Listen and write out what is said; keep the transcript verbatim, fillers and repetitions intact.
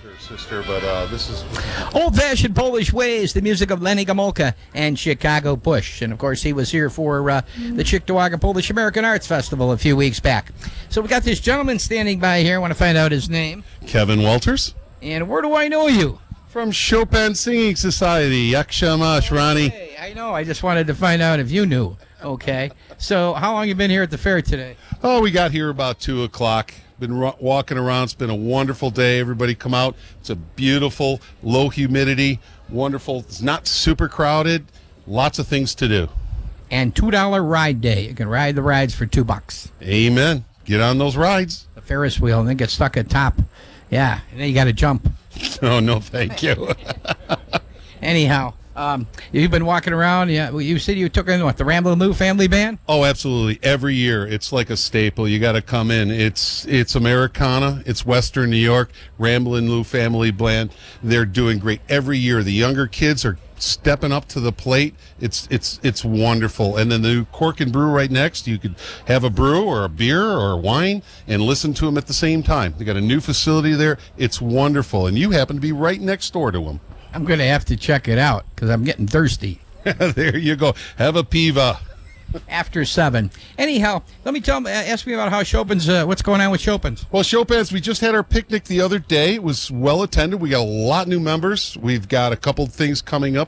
sister, but uh, this is Old-fashioned Polish ways, the music of Lenny Gomulka and Chicago Push. And, of course, he was here for uh, the Cheektowaga Polish American Arts Festival a few weeks back. So we got this gentleman standing by here. I want to find out his name. Kevin Walters And where do I know you? from Chopin Singing Society. Yak Shamash, Ronnie. Hey, I know. I just wanted to find out if you knew. Okay. So how long you been here at the fair today? Oh, we got here about two o'clock. Been ro- walking around. It's been a wonderful day. Everybody come out. It's a beautiful, low humidity, wonderful. It's not super crowded. Lots of things to do. And two dollar ride day. You can ride the rides for two bucks. Amen. Get on those rides. The Ferris wheel and then get stuck at top. Yeah. And then you got to jump. Oh, no, thank you. Anyhow, um, you've been walking around. Yeah, you said you took in what, the Ramblin' Lou Family Band? Oh, absolutely. Every year, it's like a staple. You got to come in. It's it's Americana. It's Western New York. Ramblin' Lou Family Band. They're doing great every year. The younger kids are stepping up to the plate. It's it's it's wonderful. And then the new Cork and Brew right next. You could have a brew or a beer or a wine and listen to them at the same time. They got a new facility there. It's wonderful. And you happen to be right next door to them. I'm going to have to check it out because I'm getting thirsty. There you go. Have a piva. After seven. Anyhow, let me tell. Ask me about how Chopin's. Uh, what's going on with Chopin's? Well, Chopin's, we just had our picnic the other day. It was well attended. We got a lot of new members. We've got a couple of things coming up.